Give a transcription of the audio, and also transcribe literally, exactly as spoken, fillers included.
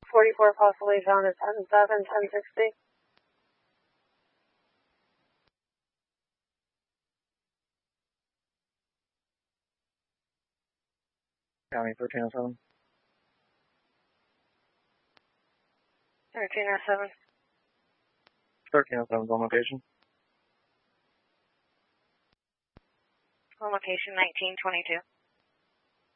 forty-four possibly found at ten seven, ten sixty. County thirteen oh seven. thirteen oh seven. thirteen oh seven's on location. On location nineteen twenty-two.